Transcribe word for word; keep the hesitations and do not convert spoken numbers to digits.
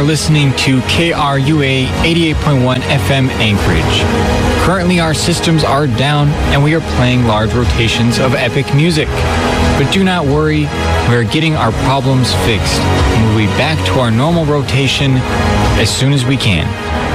are listening to K R U A eighty-eight point one F M Anchorage. Currently, our systems are down and we are playing large rotations of epic music. But do not worry, we are getting our problems fixed and we'll be back to our normal rotation as soon as we can.